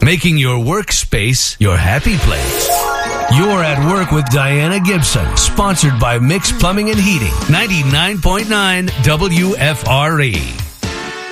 making your workspace your happy place. You're at Work with Diana Gibson, sponsored by Mix Plumbing and Heating, 99.9 WFRE.